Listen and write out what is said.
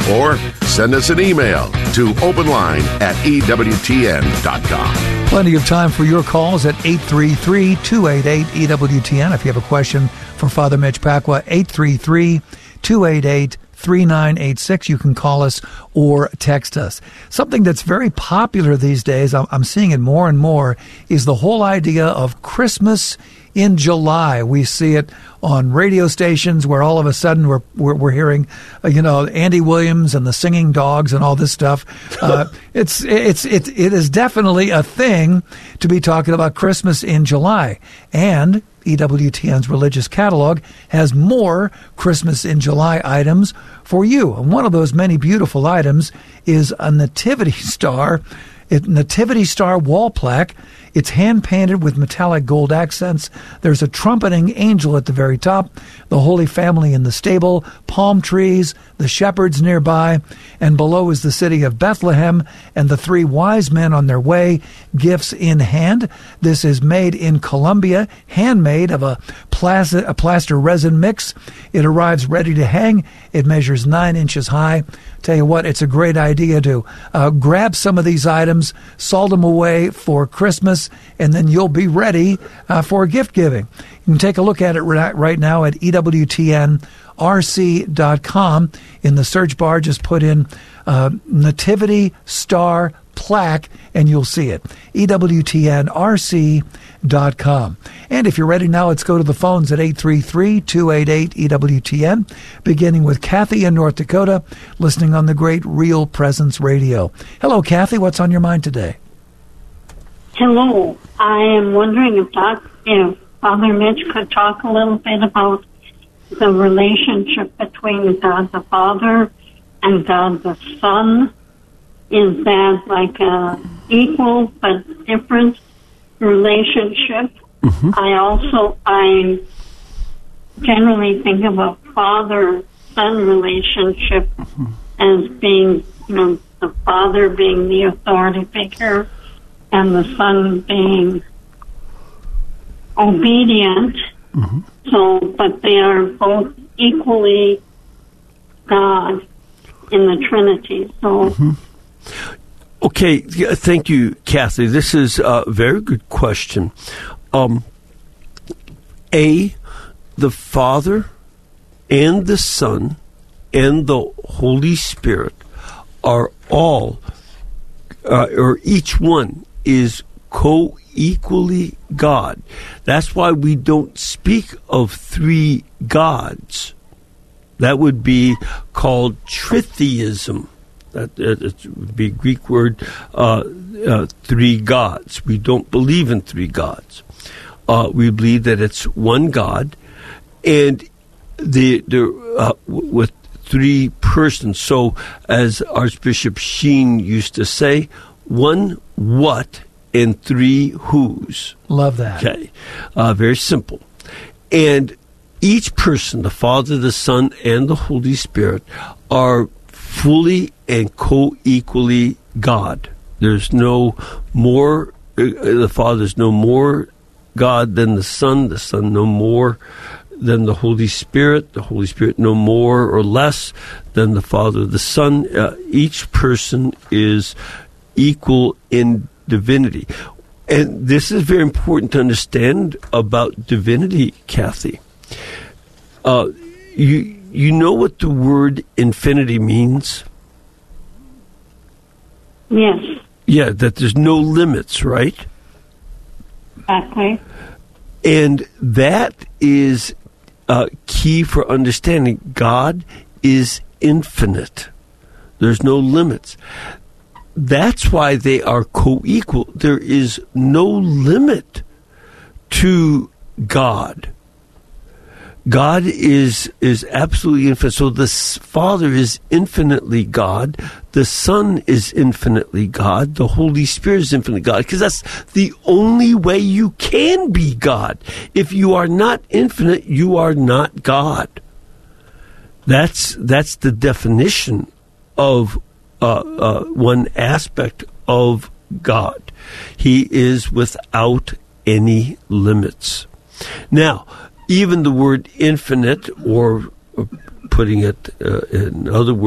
or send us an email to openline@EWTN.com. Plenty of time for your calls at 833-288-EWTN. If you have a question for Father Mitch Pacwa, 833-288-3986. You can call us or text us. Something that's very popular these days, I'm seeing it more and more, is the whole idea of Christmas in July. We see it on radio stations where all of a sudden we're hearing, Andy Williams and the Singing Dogs and all this stuff. It is definitely a thing to be talking about Christmas in July. And EWTN's religious catalog has more Christmas in July items for you. And one of those many beautiful items is a nativity star wall plaque. It's hand-painted with metallic gold accents. There's a trumpeting angel at the very top, the Holy Family in the stable, palm trees, the shepherds nearby, and below is the city of Bethlehem and the three wise men on their way, gifts in hand. This is made in Colombia, handmade of a plaster resin mix. It arrives ready to hang. It measures 9 inches high. Tell you what, it's a great idea to grab some of these items, salt them away for Christmas, and then you'll be ready for gift giving. You can take a look at it right now at EWTNRC.com. In the search bar, just put in Nativity Star Plaque, and you'll see it. EWTNRC.com. And if you're ready now, let's go to the phones at 833-288-EWTN, beginning with Kathy in North Dakota, listening on the great Real Presence Radio. Hello, Kathy. What's on your mind today? Hello. I am wondering if Father Mitch could talk a little bit about the relationship between God the Father and God the Son. Is that like a equal but different relationship? Mm-hmm. I generally think of a father-son relationship as being, the father being the authority figure and the son being obedient. Mm-hmm. So, but they are both equally God in the Trinity. So. Mm-hmm. Okay, thank you, Kathy. This is a very good question. The Father and the Son and the Holy Spirit are all, or each one is co-equally God. That's why we don't speak of three gods. That would be called tritheism. That would be a Greek word, three gods. We don't believe in three gods. We believe that it's one God, and with three persons. So, as Archbishop Sheen used to say, one what and three whos. Love that. Okay, very simple. And each person, the Father, the Son, and the Holy Spirit, are fully and co-equally God. There's no more, the Father's no more God than the Son no more than the Holy Spirit no more or less than the Father, the Son. Each person is equal in divinity. And this is very important to understand about divinity, Kathy. You know what the word infinity means? Yes. Yeah, that there's no limits, right? Exactly. And that is key for understanding. God is infinite. There's no limits. That's why they are co-equal. There is no limit to God. God is absolutely infinite. So the Father is infinitely God. The Son is infinitely God. The Holy Spirit is infinitely God. Because that's the only way you can be God. If you are not infinite, you are not God. That's the definition of one aspect of God. He is without any limits. Now, even the word infinite, or putting it in other words,